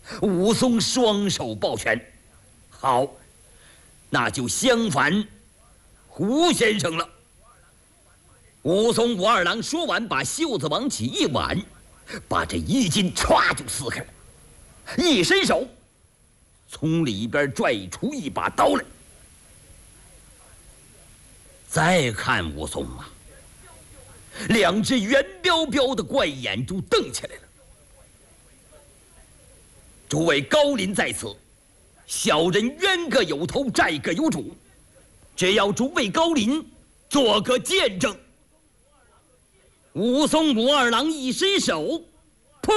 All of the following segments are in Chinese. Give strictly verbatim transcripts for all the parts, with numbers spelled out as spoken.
武松双手抱拳：“好，那就相反胡先生了。”武松武二郎说完，把袖子往起一挽，把这衣襟歘就撕开了，一伸手从里边拽出一把刀来。再看武松啊，两只圆彪彪的怪眼就瞪起来了。诸位高邻在此，小人冤各有头，债各有主，只要诸位高邻做个见证。武松武二郎一伸手，砰，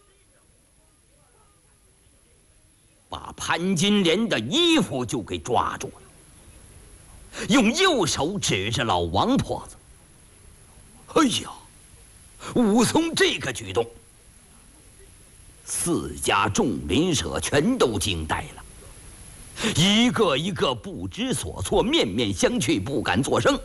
把潘金莲的衣服就给抓住了，用右手指着老王婆子。哎呀，武松这个举动，四家众邻舍全都惊呆了，一个一个不知所措，面面相觑，不敢作声。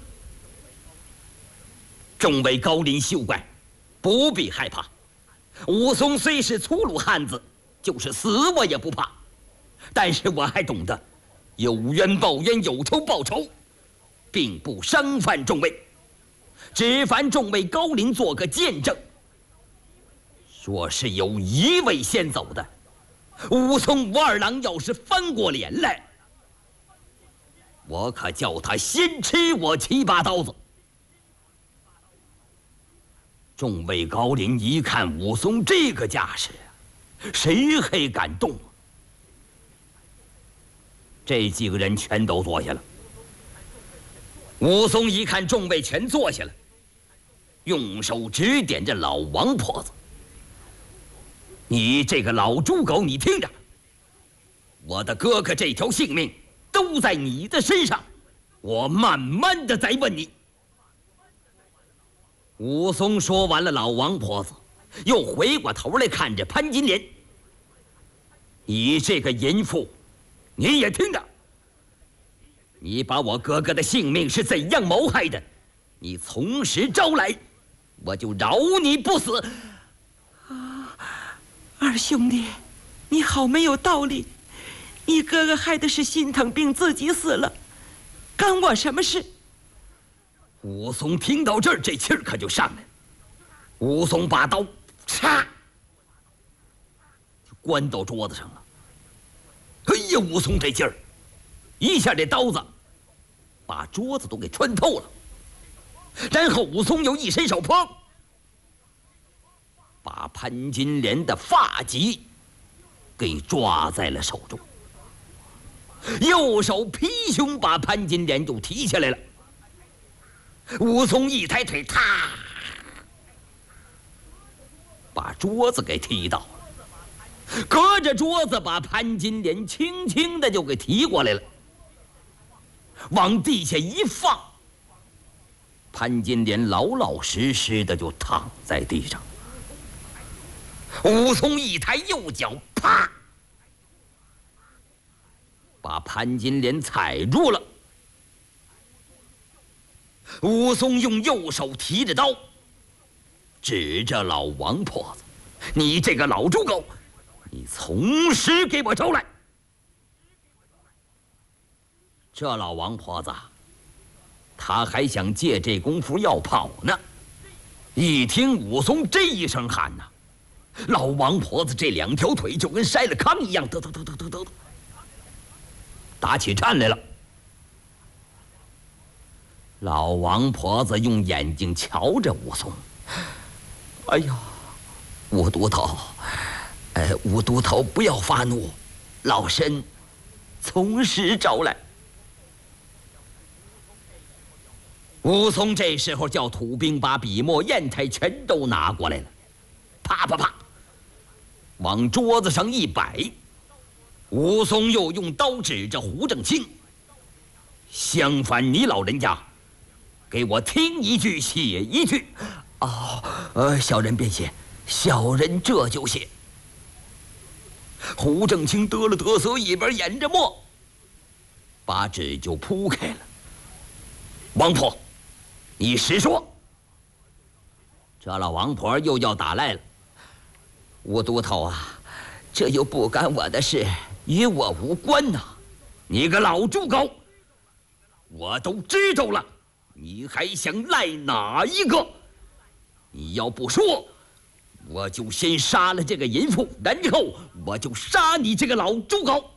众位高邻休怪，不必害怕。武松虽是粗鲁汉子，就是死我也不怕。但是我还懂得有冤报冤，有仇报仇，并不伤犯众位，只烦众位高邻做个见证。说是有一位先走的，武松武二郎要是翻过脸来，我可叫他先吃我七把刀子。众位高邻一看武松这个架势，谁还敢动啊？这几个人全都坐下了。武松一看众位全坐下了，用手指点着老王婆子：“你这个老猪狗，你听着，我的哥哥这条性命都在你的身上，我慢慢的再问你。”武松说完了老王婆子，又回过头来看着潘金莲：“你这个淫妇，你也听着，你把我哥哥的性命是怎样谋害的？你从实招来，我就饶你不死。” 啊，二兄弟，你好没有道理！你哥哥害的是心疼病，自己死了，干我什么事？ 武松听到这儿，这气儿可就上来了。武松把刀嚓就关到桌子上了。哎呀，武松这劲儿，一下这刀子把桌子都给穿透了。然后武松又一伸手，砰，把潘金莲的发髻给抓在了手中，右手劈胸把潘金莲就提起来了。武松一抬腿，踏，把桌子给踢倒了，隔着桌子把潘金莲轻轻的就给提过来了，往地下一放，潘金莲老老实实的就躺在地上。武松一抬右脚，啪，把潘金莲踩住了。武松用右手提着刀，指着老王婆子：“你这个老猪狗，你从实给我招来！”这老王婆子，他还想借这功夫要跑呢。一听武松这一声喊呐，老王婆子这两条腿就跟筛了糠一样，得得得得得得，打起颤来了。老王婆子用眼睛瞧着武松：“哎呀，武都头，哎，武都头不要发怒，老身从实招来。”武松这时候叫土兵把笔墨砚台全都拿过来了，啪啪啪，往桌子上一摆。武松又用刀指着胡正清：“相反，你老人家给我听一句写一句。”“哦，呃，小人便写，小人这就写。”胡正清得了得瑟，一边演着墨，把纸就铺开了。“王婆，你实说。”这老王婆又要打赖了：“武都头啊， 这又不干我的事，与我无关呐！你个老猪狗，我都知道了，你还想赖哪一个？你要不说，我就先杀了这个淫妇，然后我就杀你这个老猪狗！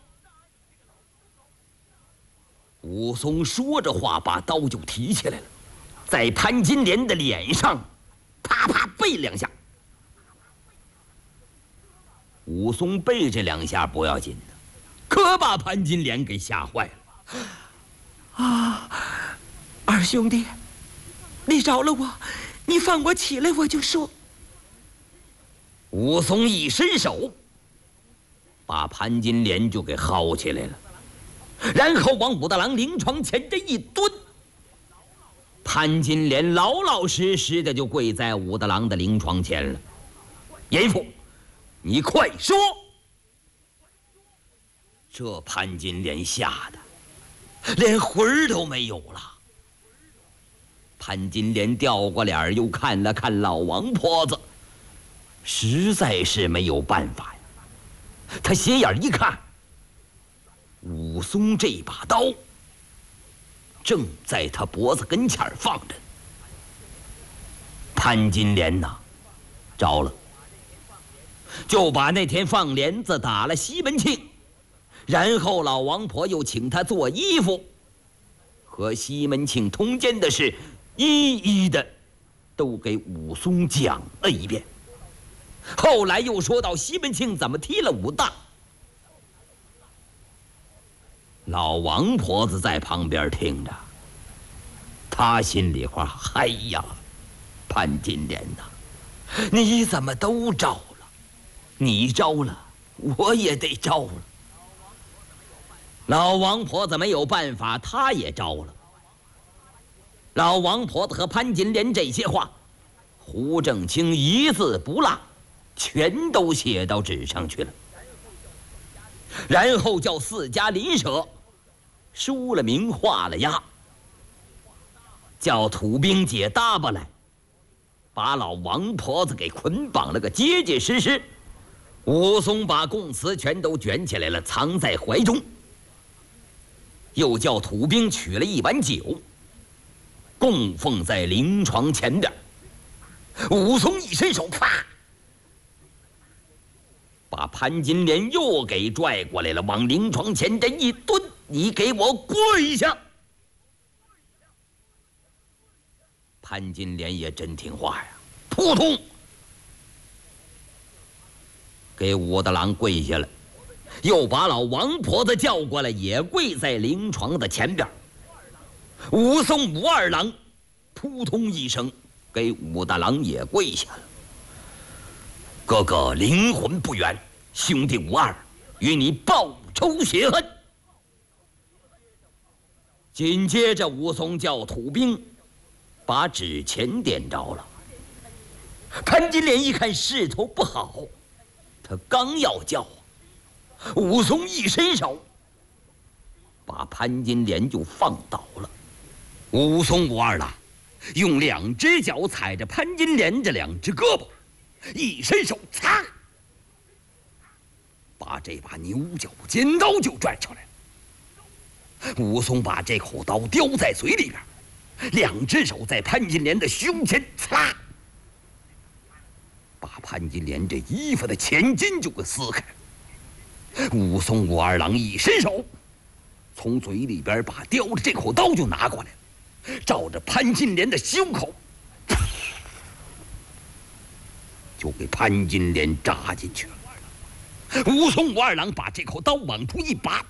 武松说着话，把刀就提起来了，在潘金莲的脸上啪啪背两下。武松背这两下不要紧的，可把潘金莲给吓坏了。 啊，二兄弟，你饶了我，你放我起来，我就说。 武松一伸手，把潘金莲就给薅起来了，然后往武大郎灵床前这一蹲，潘金莲老老实实的就跪在武大郎的灵床前了。淫妇，你快说！这潘金莲吓得连魂儿都没有了。潘金莲掉过脸又看了看老王婆子，实在是没有办法呀。他斜眼一看，武松这把刀正在他脖子跟前放着。潘金莲呐，着了，就把那天放帘子打了西门庆，然后老王婆又请他做衣服，和西门庆通奸的事一一的都给武松讲了一遍。后来又说到西门庆怎么踢了武大，老王婆子在旁边听着，他心里话：哎呀，潘金莲呐，你怎么都招了？你招了，我也得招了。老王婆子没有办法，他也招了。老王婆子和潘金莲这些话，胡正清一字不落，全都写到纸上去了。然后叫四家邻舍书了名画了押，叫土兵解搭把来，把老王婆子给捆绑了个结结实实。武松把供词全都卷起来了，藏在怀中。又叫土兵取了一碗酒，供奉在灵床前边。武松一伸手，啪，把潘金莲又给拽过来了，往灵床前这一蹲：“你给我跪下！”潘金莲也真听话呀，扑通给武大郎跪下了，又把老王婆子叫过来，也跪在灵床的前边。武松武二郎扑通一声给武大郎也跪下了。哥哥灵魂不远，兄弟武二与你报仇雪恨。紧接着武松叫土兵把纸钱点着了。潘金莲一看势头不好，他刚要叫，武松一伸手把潘金莲就放倒了。武松武二郎用两只脚踩着潘金莲这两只胳膊，一伸手，擦，把这把牛角尖刀就拽出来了。武松把这口刀叼在嘴里边，两只手在潘金莲的胸前擦，把潘金莲这衣服的前襟就给撕开了。武松武二郎一伸手，从嘴里边把叼着这口刀就拿过来了，照着潘金莲的胸口就给潘金莲扎进去了。武松武二郎把这口刀往出一拔，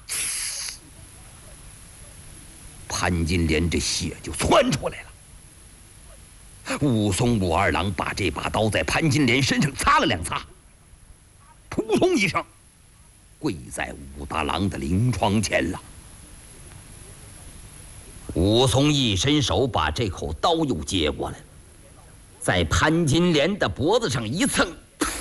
潘金莲这血就窜出来了。武松武二郎把这把刀在潘金莲身上擦了两擦，扑通一声跪在武大郎的灵床前了。武松一伸手把这口刀又接过来，在潘金莲的脖子上一蹭，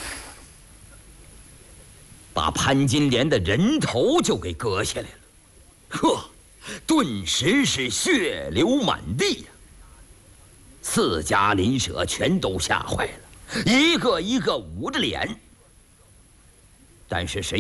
把潘金莲的人头就给割下来了。呵，顿时是血流满地呀！四家邻舍全都吓坏了，一个一个捂着脸。 但是谁